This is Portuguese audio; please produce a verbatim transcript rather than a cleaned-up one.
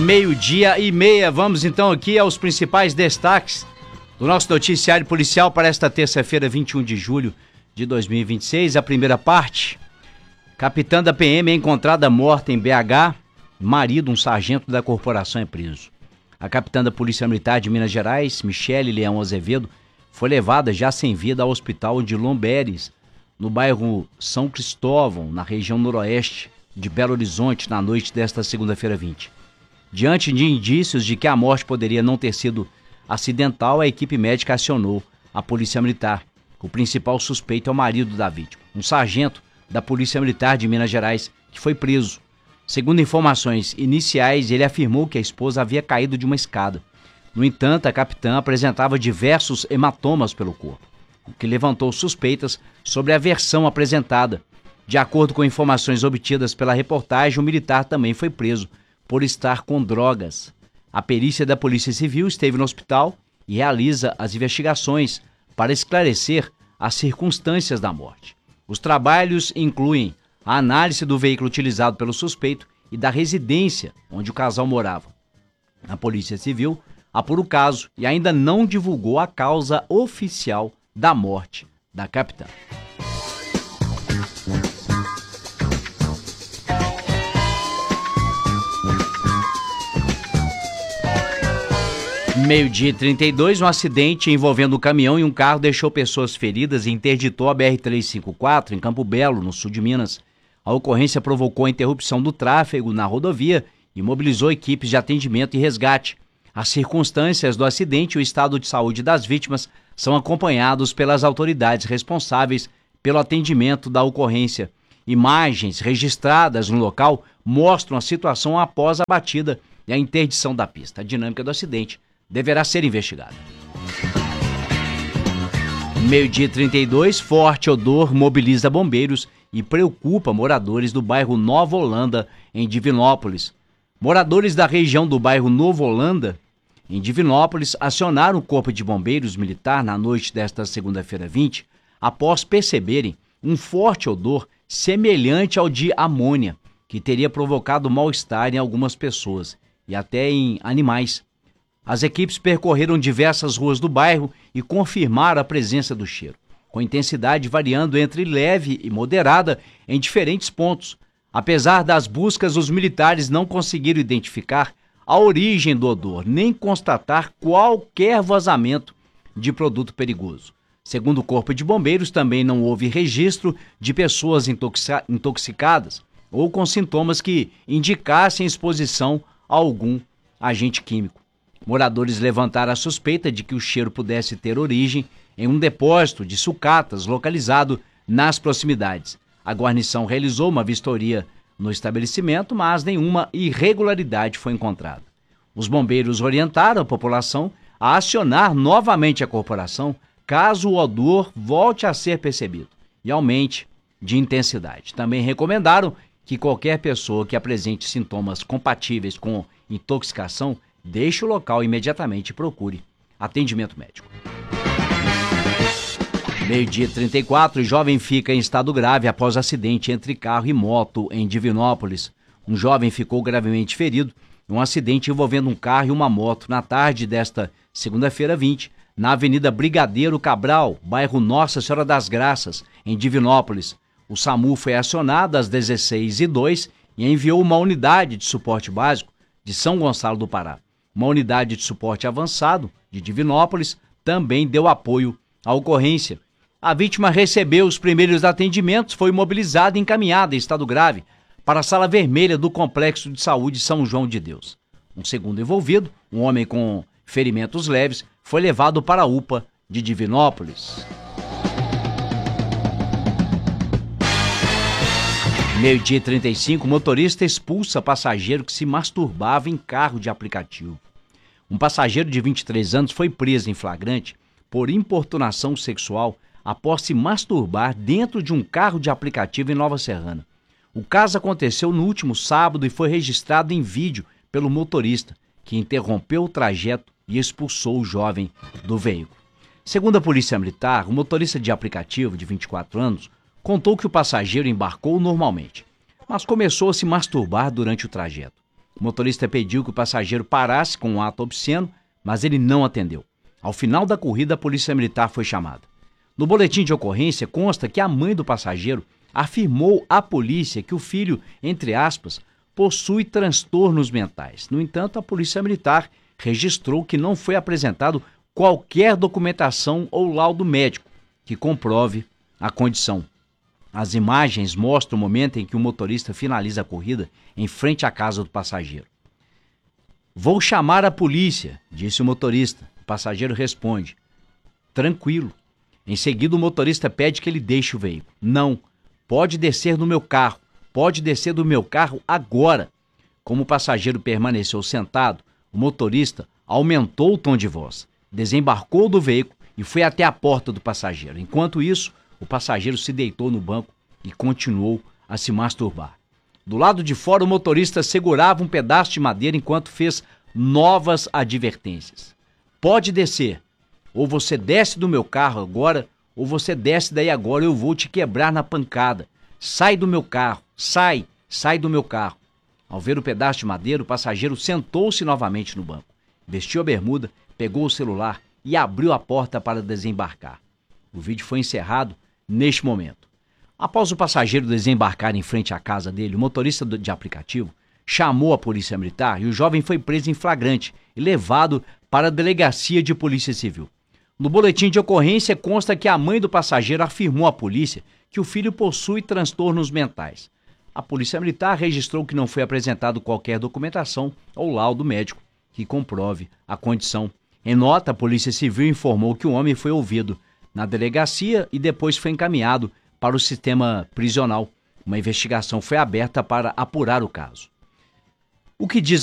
Meio-dia e meia, vamos então aqui aos principais destaques do nosso noticiário policial para esta terça-feira, vinte e um de julho de dois mil e vinte e seis. A primeira parte: capitã da P M é encontrada morta em B H, marido, um sargento da corporação, é preso. A capitã da Polícia Militar de Minas Gerais, Michele Leão Azevedo, foi levada já sem vida ao hospital de Lomberes, no bairro São Cristóvão, na região noroeste de Belo Horizonte, na noite desta segunda-feira vinte. Diante de indícios de que a morte poderia não ter sido acidental, a equipe médica acionou a Polícia Militar. O principal suspeito é o marido da vítima, um sargento da Polícia Militar de Minas Gerais, que foi preso. Segundo informações iniciais, ele afirmou que a esposa havia caído de uma escada. No entanto, a capitã apresentava diversos hematomas pelo corpo, o que levantou suspeitas sobre a versão apresentada. De acordo com informações obtidas pela reportagem, o militar também foi preso por estar com drogas. A perícia da Polícia Civil esteve no hospital e realiza as investigações para esclarecer as circunstâncias da morte. Os trabalhos incluem a análise do veículo utilizado pelo suspeito e da residência onde o casal morava. A Polícia Civil apura o caso e ainda não divulgou a causa oficial da morte da capitã. Meio-dia e trinta e dois, um acidente envolvendo um caminhão e um carro deixou pessoas feridas e interditou a B R trezentos e cinquenta e quatro em Campo Belo, no sul de Minas. A ocorrência provocou a interrupção do tráfego na rodovia e mobilizou equipes de atendimento e resgate. As circunstâncias do acidente e o estado de saúde das vítimas são acompanhados pelas autoridades responsáveis pelo atendimento da ocorrência. Imagens registradas no local mostram a situação após a batida e a interdição da pista. A dinâmica do acidente deverá ser investigada. Meio-dia e trinta e dois, forte odor mobiliza bombeiros e preocupa moradores do bairro Nova Holanda, em Divinópolis. Moradores da região do bairro Nova Holanda, em Divinópolis, acionaram o Corpo de Bombeiros Militar na noite desta segunda-feira vinte, após perceberem um forte odor semelhante ao de amônia, que teria provocado mal-estar em algumas pessoas e até em animais. As equipes percorreram diversas ruas do bairro e confirmaram a presença do cheiro, com intensidade variando entre leve e moderada em diferentes pontos. Apesar das buscas, os militares não conseguiram identificar a origem do odor, nem constatar qualquer vazamento de produto perigoso. Segundo o Corpo de Bombeiros, também não houve registro de pessoas intoxica- intoxicadas ou com sintomas que indicassem exposição a algum agente químico. Moradores levantaram a suspeita de que o cheiro pudesse ter origem em um depósito de sucatas localizado nas proximidades. A guarnição realizou uma vistoria no estabelecimento, mas nenhuma irregularidade foi encontrada. Os bombeiros orientaram a população a acionar novamente a corporação caso o odor volte a ser percebido e aumente de intensidade. Também recomendaram que qualquer pessoa que apresente sintomas compatíveis com intoxicação deixe o local imediatamente e procure atendimento médico. Meio-dia e trinta e quatro, jovem fica em estado grave após acidente entre carro e moto em Divinópolis. Um jovem ficou gravemente ferido em um acidente envolvendo um carro e uma moto na tarde desta segunda-feira vinte, na Avenida Brigadeiro Cabral, bairro Nossa Senhora das Graças, em Divinópolis. O SAMU foi acionado às dezesseis e dois e enviou uma unidade de suporte básico de São Gonçalo do Pará. Uma unidade de suporte avançado de Divinópolis também deu apoio à ocorrência. A vítima recebeu os primeiros atendimentos, foi imobilizada e encaminhada em estado grave para a sala vermelha do Complexo de Saúde São João de Deus. Um segundo envolvido, um homem com ferimentos leves, foi levado para a U P A de Divinópolis. Meio-dia e trinta e cinco, motorista expulsa passageiro que se masturbava em carro de aplicativo. Um passageiro de vinte e três anos foi preso em flagrante por importunação sexual após se masturbar dentro de um carro de aplicativo em Nova Serrana. O caso aconteceu no último sábado e foi registrado em vídeo pelo motorista, que interrompeu o trajeto e expulsou o jovem do veículo. Segundo a Polícia Militar, o motorista de aplicativo de vinte e quatro anos contou que o passageiro embarcou normalmente, mas começou a se masturbar durante o trajeto. O motorista pediu que o passageiro parasse com um ato obsceno, mas ele não atendeu. Ao final da corrida, a polícia militar foi chamada. No boletim de ocorrência consta que a mãe do passageiro afirmou à polícia que o filho, entre aspas, possui transtornos mentais. No entanto, a polícia militar registrou que não foi apresentado qualquer documentação ou laudo médico que comprove a condição. As imagens mostram o momento em que o motorista finaliza a corrida em frente à casa do passageiro. "Vou chamar a polícia", disse o motorista. O passageiro responde: "Tranquilo." Em seguida, o motorista pede que ele deixe o veículo. "Não, pode descer do meu carro, pode descer do meu carro agora." Como o passageiro permaneceu sentado, o motorista aumentou o tom de voz, desembarcou do veículo e foi até a porta do passageiro. Enquanto isso, o passageiro se deitou no banco e continuou a se masturbar. Do lado de fora, o motorista segurava um pedaço de madeira enquanto fez novas advertências. "Pode descer. Ou você desce do meu carro agora, ou você desce daí agora, eu vou te quebrar na pancada. Sai do meu carro, sai, sai do meu carro." Ao ver o pedaço de madeira, o passageiro sentou-se novamente no banco, vestiu a bermuda, pegou o celular e abriu a porta para desembarcar. O vídeo foi encerrado neste momento. Após o passageiro desembarcar em frente à casa dele, o motorista de aplicativo chamou a polícia militar e o jovem foi preso em flagrante e levado para a delegacia de polícia civil. No boletim de ocorrência consta que a mãe do passageiro afirmou à polícia que o filho possui transtornos mentais. A polícia militar registrou que não foi apresentado qualquer documentação ou laudo médico que comprove a condição. Em nota, a polícia civil informou que o homem foi ouvido na delegacia e depois foi encaminhado para o sistema prisional. Uma investigação foi aberta para apurar o caso. O que diz